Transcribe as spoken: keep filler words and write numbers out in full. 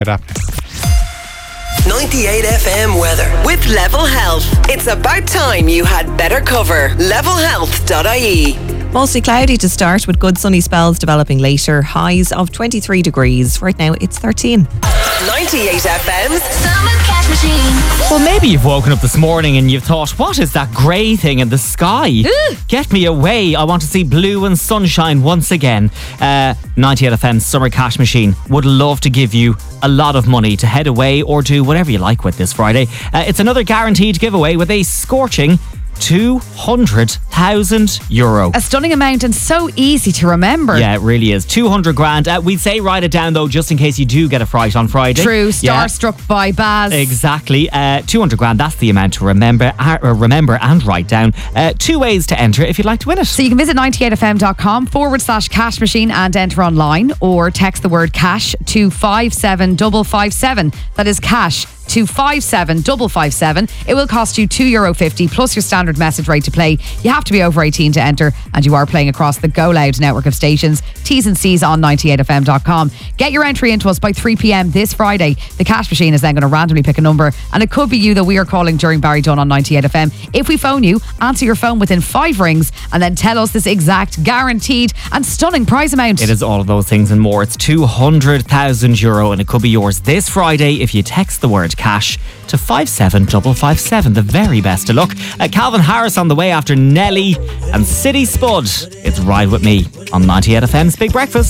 ninety-eight F M weather with Level Health. It's about time you had better cover. level health dot I E. Mostly cloudy to start with good sunny spells developing later. Highs of twenty-three degrees. Right now it's thirteen. ninety-eight F M's Summer Cash Machine. Well, maybe you've woken up this morning and you've thought, what is that grey thing in the sky? Get me away. I want to see blue and sunshine once again. Uh, ninety-eight F M's Summer Cash Machine would love to give you a lot of money to head away or do whatever you like with this Friday. Uh, it's another guaranteed giveaway with a scorching two hundred thousand euro. A stunning amount and so easy to remember. Yeah, it really is. two hundred grand. Uh, we'd say write it down though, just in case you do get a fright on Friday. True. Yeah. Starstruck by Baz. Exactly. Uh, two hundred grand, that's the amount to remember uh, remember and write down. Uh, two ways to enter if you'd like to win it. So you can visit ninety-eight F M dot com forward slash cash machine and enter online, or text the word cash to five seven five five seven. That is cash to five seven five five seven. It will cost you two euro fifty plus your standard message rate to play. You have to be over eighteen to enter, and you are playing across the Go Loud network of stations. T's and C's on ninety-eight F M dot com. Get your entry into us by three p.m. this Friday. The cash machine is then going to randomly pick a number, and it could be you that we are calling during Barry Dunn on ninety-eight F M. If we phone you, answer your phone within five rings and then tell us this exact guaranteed and stunning prize amount. It is all of those things and more. It's two hundred thousand euro, and it could be yours this Friday if you text the word cash to five seven five five seven. The very best of luck. Uh, Calvin Harris on the way after Nelly and City Spud. It's Ride With Me on ninety-eight F M's Big Breakfast.